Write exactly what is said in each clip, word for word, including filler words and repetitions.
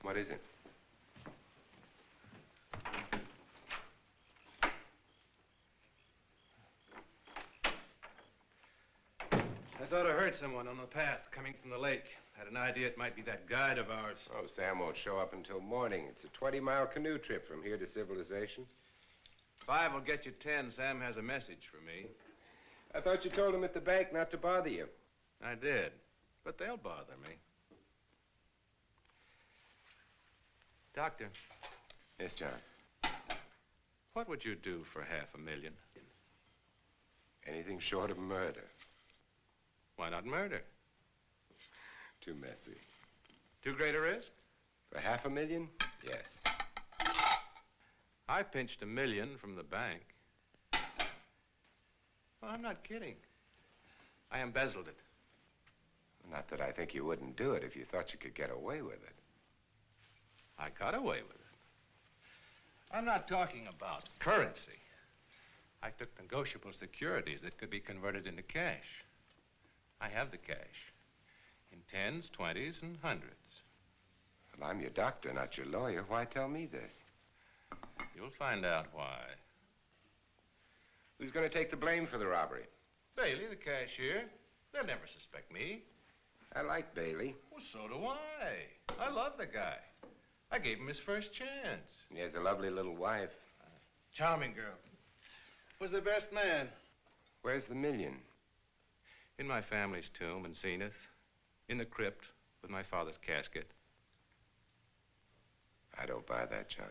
What is it? I thought I heard someone on the path coming from the lake. Had an idea it might be that guide of ours. Oh, Sam won't show up until morning. It's a twenty-mile canoe trip from here to civilization. Five will get you ten. Sam has a message for me. I thought you told him at the bank not to bother you. I did, but they'll bother me. Doctor. Yes, John. What would you do for half a million? Anything short of murder. Why not murder? Too messy. Too great a risk? For half a million? Yes. I pinched a million from the bank. Well, I'm not kidding. I embezzled it. Not that I think you wouldn't do it if you thought you could get away with it. I got away with it. I'm not talking about currency. I took negotiable securities that could be converted into cash. I have the cash. In tens, twenties, and hundreds. Well, I'm your doctor, not your lawyer. Why tell me this? You'll find out why. Who's going to take the blame for the robbery? Bailey, the cashier. They'll never suspect me. I like Bailey. Well, so do I. I love the guy. I gave him his first chance. He has a lovely little wife. Uh, charming girl. Was the best man. Where's the million? In my family's tomb in Zenith. In the crypt with my father's casket. I don't buy that, John.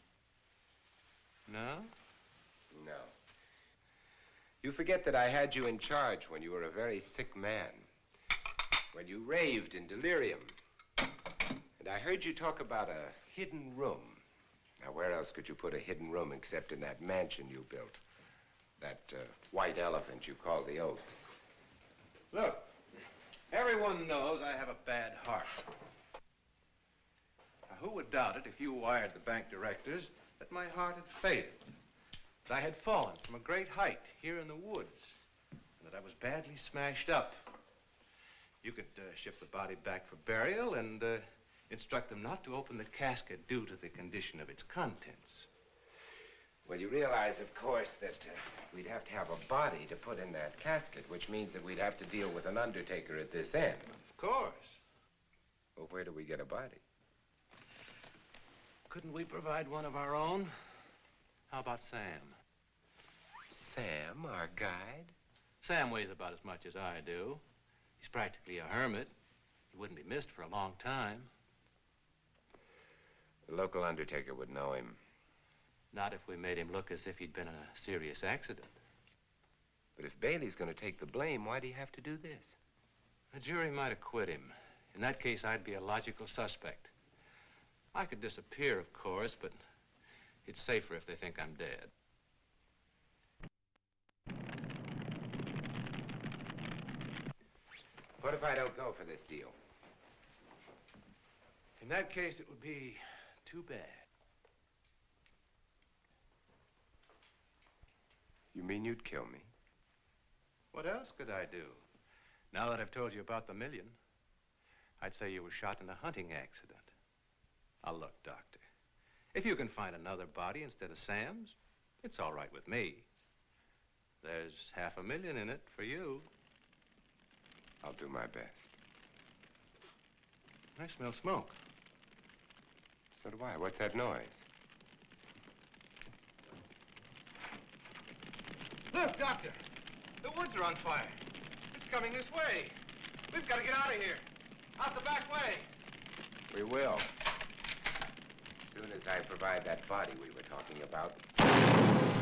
No? No. You forget that I had you in charge when you were a very sick man. When you raved in delirium. And I heard you talk about a hidden room. Now, where else could you put a hidden room except in that mansion you built? That uh, white elephant you call the Oaks. Look, everyone knows I have a bad heart. Now, who would doubt it if you wired the bank directors that my heart had failed? That I had fallen from a great height here in the woods. And that I was badly smashed up. You could uh, ship the body back for burial and uh, instruct them not to open the casket due to the condition of its contents. Well, you realize, of course, that uh, we'd have to have a body to put in that casket, which means that we'd have to deal with an undertaker at this end. Of course. Well, where do we get a body? Couldn't we provide one of our own? How about Sam? Sam, our guide? Sam weighs about as much as I do. He's practically a hermit. He wouldn't be missed for a long time. The local undertaker would know him. Not if we made him look as if he'd been in a serious accident. But if Bailey's going to take the blame, why'd he have to do this? The jury might acquit him. In that case, I'd be a logical suspect. I could disappear, of course, but it's safer if they think I'm dead. What if I don't go for this deal? In that case, it would be too bad. You mean you'd kill me? What else could I do? Now that I've told you about the million, I'd say you were shot in a hunting accident. Now, look, Doctor, if you can find another body instead of Sam's, it's all right with me. There's half a million in it for you. I'll do my best. I smell smoke. So do I. What's that noise? Look, Doctor, the woods are on fire. It's coming this way. We've got to get out of here. Out the back way. We will. As soon as I provide that body we were talking about.